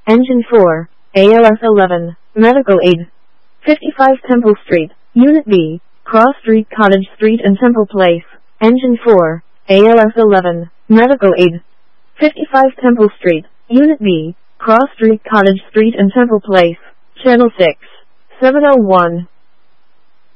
Engine 4, ALS 11, Medical Aid. 55 Temple Street, Unit B, Cross Street, Cottage Street and Temple Place. Engine 4, ALS 11, Medical Aid. 55 Temple Street, Unit B, Cross Street, Cottage Street and Temple Place. Channel 6, 701.